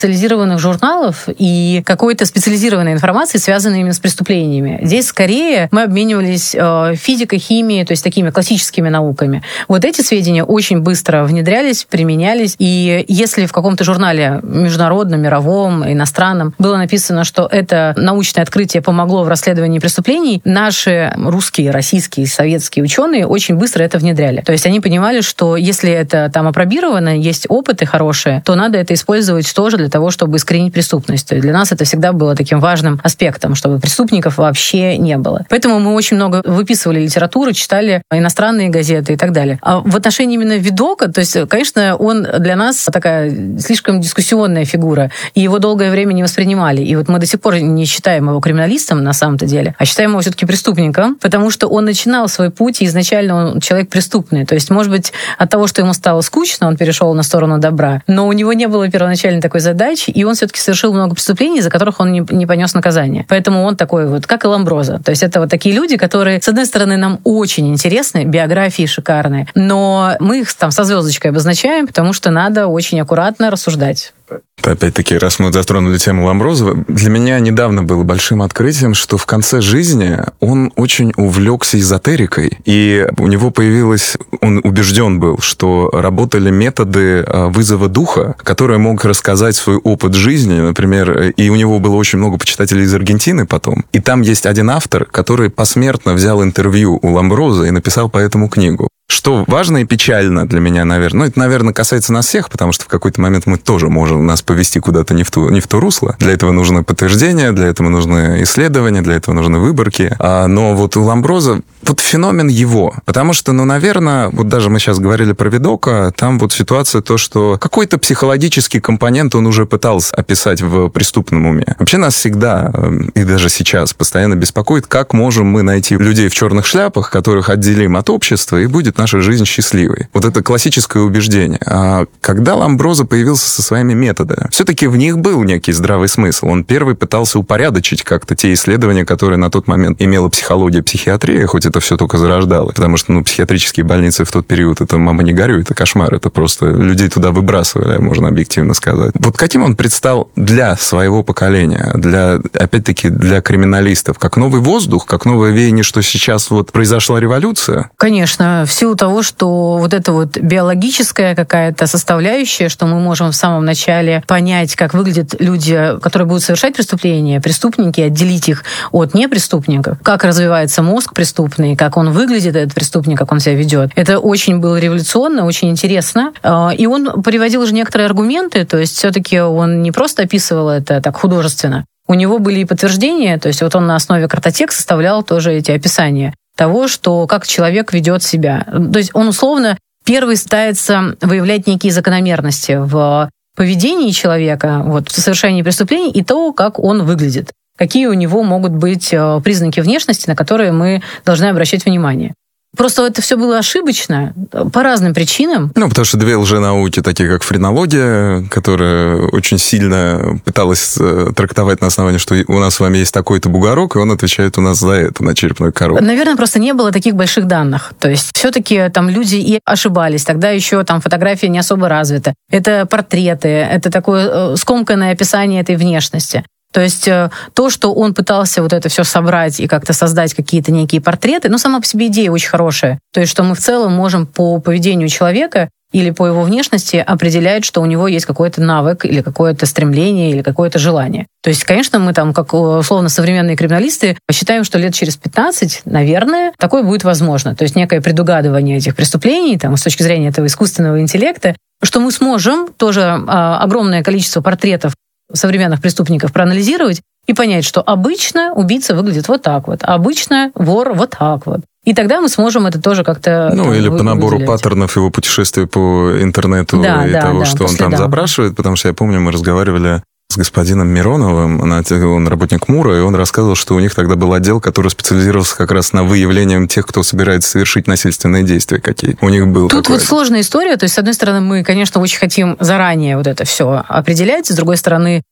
специализированных журналов и какой-то специализированной информации, связанной именно с преступлениями. Здесь скорее мы обменивались физикой, химией, то есть такими классическими науками. Вот эти сведения очень быстро внедрялись, применялись, и если в каком-то журнале международном, мировом, иностранном было написано, что это научное открытие помогло в расследовании преступлений, наши русские, российские, советские ученые очень быстро это внедряли. То есть они понимали, что если это там апробировано, есть опыты хорошие, то надо это использовать тоже для того, чтобы искоренить преступность. То есть для нас это всегда было таким важным аспектом, чтобы преступников вообще не было. Поэтому мы очень много выписывали литературу, читали иностранные газеты и так далее. А в отношении именно Видока, то есть, конечно, он для нас такая слишком дискуссионная фигура, и его долгое время не воспринимали. И вот мы до сих пор не считаем его криминалистом на самом-то деле, а считаем его все-таки преступником, потому что он начинал свой путь, и изначально он человек преступный. То есть, может быть, от того, что ему стало скучно, он перешел на сторону добра, но у него не было первоначально такой задачи, и он все-таки совершил много преступлений, за которых он не понес наказание. Поэтому он такой вот, как и Ламброзо. То есть это вот такие люди, которые, с одной стороны, нам очень интересны, биографии шикарные, но мы их там со звездочкой обозначаем, потому что надо очень аккуратно рассуждать. Опять-таки, раз мы затронули тему Ламброзо, для меня недавно было большим открытием, что в конце жизни он очень увлекся эзотерикой, и у него появилось, он убежден был, что работали методы вызова духа, которые мог рассказать свой опыт жизни, например, и у него было очень много почитателей из Аргентины потом, и там есть один автор, который посмертно взял интервью у Ламброзо и написал по этому книгу. Что важно и печально для меня, наверное, ну, это, наверное, касается нас всех, потому что в какой-то момент мы тоже можем нас повести куда-то не в то русло. Для этого нужно подтверждение, для этого нужны исследования, для этого нужны выборки. Но вот у Ламброзо вот феномен его. Потому что, ну, наверное, вот даже мы сейчас говорили про Видока, там вот ситуация то, что какой-то психологический компонент он уже пытался описать в преступном уме. Вообще нас всегда, и даже сейчас, постоянно беспокоит, как можем мы найти людей в черных шляпах, которых отделим от общества, и будет наша жизнь счастливой. Вот это классическое убеждение. А когда Ламброзо появился со своими методами, все-таки в них был некий здравый смысл. Он первый пытался упорядочить как-то те исследования, которые на тот момент имела психология, психиатрия, хоть это все только зарождалось. Потому что, ну, психиатрические больницы в тот период, это мама не горюй, это кошмар. Это просто людей туда выбрасывали, можно объективно сказать. Вот каким он предстал для своего поколения, для, опять-таки, для криминалистов? Как новый воздух, как новое веяние, что сейчас вот произошла революция? Конечно, в силу того, что вот это вот биологическая какая-то составляющая, что мы можем в самом начале понять, как выглядят люди, которые будут совершать преступления, преступники, отделить их от непреступников, как развивается мозг преступный, как он выглядит, этот преступник, как он себя ведет. Это очень было революционно, очень интересно. И он приводил же некоторые аргументы, то есть все-таки он не просто описывал это так художественно. У него были и подтверждения, то есть вот он на основе картотек составлял тоже эти описания того, что как человек ведет себя. То есть он условно первый пытается выявлять некие закономерности в поведении человека, вот, в совершении преступлений и то, как он выглядит. Какие у него могут быть признаки внешности, на которые мы должны обращать внимание. Просто это все было ошибочно по разным причинам. Ну, потому что две лженауки, такие как френология, которая очень сильно пыталась трактовать на основании, что у нас с вами есть такой-то бугорок, и он отвечает у нас за это, на черепной коробке. Наверное, просто не было таких больших данных. То есть все-таки там люди и ошибались. Тогда еще там фотография не особо развита. Это портреты, это такое скомканное описание этой внешности. То есть то, что он пытался вот это все собрать и как-то создать какие-то некие портреты, ну, сама по себе идея очень хорошая. То есть что мы в целом можем по поведению человека или по его внешности определять, что у него есть какой-то навык или какое-то стремление или какое-то желание. То есть, конечно, мы там, как условно современные криминалисты, считаем, что лет через 15, наверное, такое будет возможно. То есть некое предугадывание этих преступлений там, с точки зрения этого искусственного интеллекта, что мы сможем тоже огромное количество портретов современных преступников проанализировать и понять, что обычно убийца выглядит вот так вот, а обычно вор вот так вот. И тогда мы сможем это тоже как-то... Ну, или по набору паттернов его путешествий по интернету того, что он там запрашивает, потому что я помню, мы разговаривали с господином Мироновым, он работник МУРа, и он рассказывал, что у них тогда был отдел, который специализировался как раз на выявлении тех, кто собирается совершить насильственные действия какие. У них был Тут вот сложная история, то есть, с одной стороны, мы, конечно, очень хотим заранее вот это все определять, с другой стороны,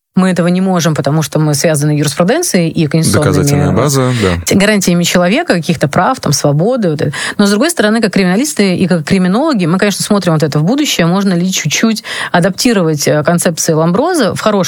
Мы этого не можем, потому что мы связаны юриспруденцией и конституционными... Доказательная база, да. Гарантиями человека, каких-то прав, там, свободы. Вот это. Но, с другой стороны, как криминалисты и как криминологи, мы, конечно, смотрим вот это в будущее, можно ли чуть-чуть адаптировать концепции Ламброза в хорошем